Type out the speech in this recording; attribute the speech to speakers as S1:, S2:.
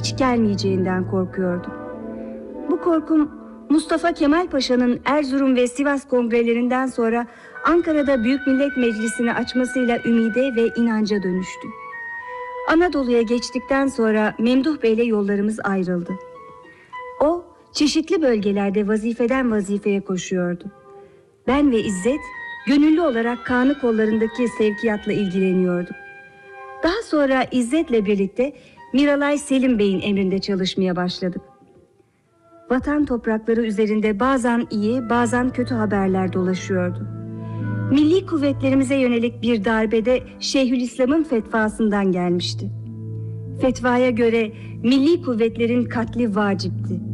S1: hiç gelmeyeceğinden korkuyordum. Bu korkum Mustafa Kemal Paşa'nın Erzurum ve Sivas kongrelerinden sonra Ankara'da Büyük Millet Meclisi'ni açmasıyla ümide ve inanca dönüştü. Anadolu'ya geçtikten sonra Memduh Bey'le yollarımız ayrıldı. O çeşitli bölgelerde vazifeden vazifeye koşuyordu. Ben ve İzzet gönüllü olarak Kanı kollarındaki sevkiyatla ilgileniyorduk. Daha sonra İzzet'le birlikte Miralay Selim Bey'in emrinde çalışmaya başladık. Vatan toprakları üzerinde bazen iyi, bazen kötü haberler dolaşıyordu. Milli kuvvetlerimize yönelik bir darbede Şeyhülislam'ın fetvasından gelmişti. Fetvaya göre milli kuvvetlerin katli vacipti.